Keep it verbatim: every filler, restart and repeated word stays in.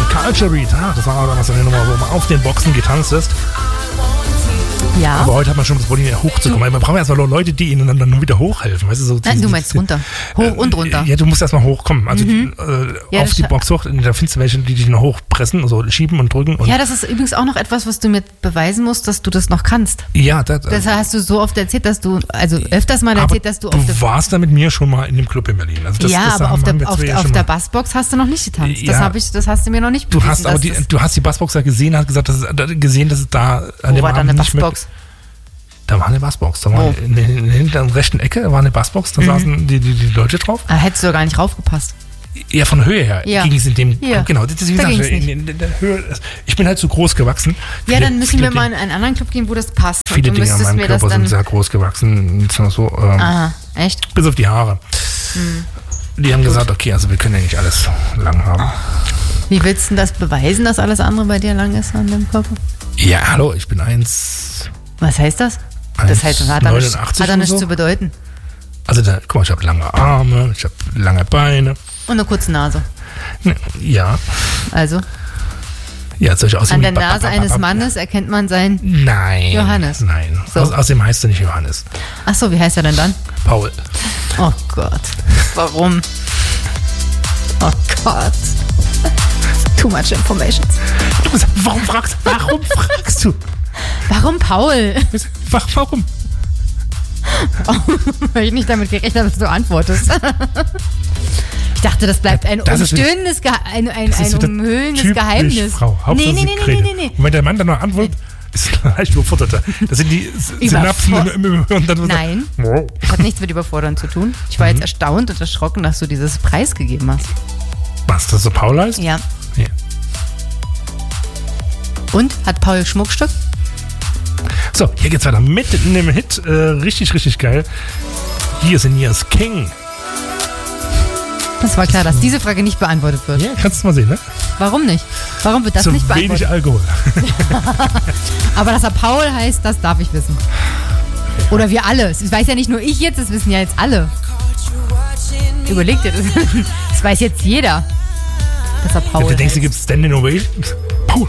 Culture Beat. Ah, das war damals eine Nummer, wo man auf den Boxen getanzt ist. Ja. Aber heute hat man schon das Problem, hochzukommen. Weil man braucht erstmal Leute, die ihnen dann, dann wieder hochhelfen. Weißt du, so Nein, du meinst runter. Hoch und runter. Ja, du musst erstmal hochkommen. Also Mhm. äh, Ja, auf die Box hoch. Da findest du welche, die dich noch hochpressen, also schieben und drücken. Und Ja, das ist übrigens auch noch etwas, was du mir beweisen musst, dass du das noch kannst. ja, das, Das hast du so oft erzählt, dass du, also öfters mal aber erzählt, dass du auf der du warst da mit mir schon mal in dem Club in Berlin. Also das, ja, das aber haben auf der, wir auf, zwei ja auf schon der mal. Bassbox hast du noch nicht getanzt. Das, Ja. hab ich, das hast du mir noch nicht Du bewiesen, hast aber dass die, das- du hast die Bassbox ja gesehen, hat gesagt, dass es, gesehen, dass es da an Wo dem war da Abend eine nicht mit- Bassbox? Da war eine Bassbox. Da war Wo? in, in, in der hinteren rechten Ecke war eine Bassbox. Da Mhm. saßen die, die, die Leute drauf. Da hättest du doch gar nicht raufgepasst. Ja, von Höhe her Ja. ging es in dem. Hier. Genau, das ist wie Da gesagt, ging's in, in, in der Höhe. Ich bin halt zu groß gewachsen. Ja, Viele- dann müssen viele wir mal Dinge- in einen anderen Club gehen, wo das passt. Und Viele du Dinge an müsstest meinem mir das Körper dann. sind sehr groß gewachsen. Jetzt nur so, ähm, Aha, echt? bis auf die Haare. Die haben gesagt, okay, also wir können ja nicht alles lang haben. Wie willst du denn das beweisen, dass alles andere bei dir lang ist an dem Körper? Ja, hallo, ich bin eins. Was heißt das? Das heißt, hat er nichts, neunundachtzig hat er und nichts so. zu bedeuten. Also da, guck mal, ich habe lange Arme, ich habe lange Beine. Und eine kurze Nase. Ne, Ja, Also, ja, soll ich aussehen an wie der Ba- Ba- Nase Ba- eines Ba- Mannes erkennt man sein. Nein. Johannes. Nein. So. Aus, außerdem heißt er nicht Johannes. Ach so, wie heißt er denn dann? Paul. Oh Gott. Warum? Oh Gott. Too much information. Du musst, warum fragst, warum fragst du? Warum Paul? Warum? Weil ich nicht damit gerechnet habe, dass du antwortest. Ich dachte, das bleibt ein Das ist wieder- umstöhnendes, Gehe- ein, ein, Das ist ein wieder umhüllendes typisch Geheimnis. Frau. Hauptsache Nee, nee, sie nee, nee, redet. nee, nee. Und wenn der Mann dann noch antwortet, ist er leicht überfordert. Das sind die S- Synapsen Überfor- im, im, im und dann Nein. Wow. Das hat nichts mit Überfordern zu tun. Ich war Mhm. jetzt erstaunt und erschrocken, dass du dieses Preis gegeben hast. Was, das so Paul heißt? Ja. Ja. Und? Hat Paul Schmuckstück? So, hier geht's weiter mit in dem Hit. Äh, richtig, richtig geil. Years and Years King. Das war klar, dass diese Frage nicht beantwortet wird. Ja, kannst du mal sehen, ne? Warum nicht? Warum wird das Zu nicht beantwortet? wenig Alkohol. Aber dass er Paul heißt, das darf ich wissen. Oder wir alle. Das weiß ja nicht nur ich jetzt, das wissen ja jetzt alle. Überleg dir das. Das weiß jetzt jeder. Dass er Paul Du denkst, heißt. du gibst Standing Ovation?